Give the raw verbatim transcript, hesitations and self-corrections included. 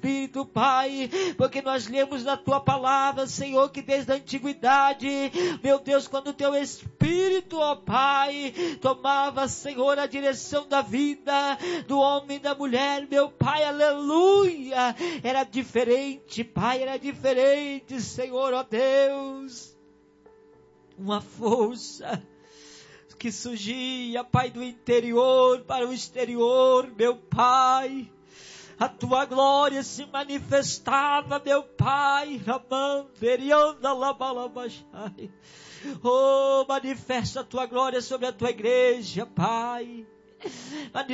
Espírito, Pai, porque nós lemos na Tua palavra, Senhor, que desde a antiguidade, meu Deus, quando o Teu Espírito, ó Pai, tomava, Senhor, a direção da vida do homem e da mulher, meu Pai, aleluia, era diferente, Pai, era diferente, Senhor, ó Deus, uma força que surgia, Pai, do interior para o exterior, meu Pai, a Tua glória se manifestava, meu Pai, oh, manifesta a Tua glória sobre a Tua igreja, Pai,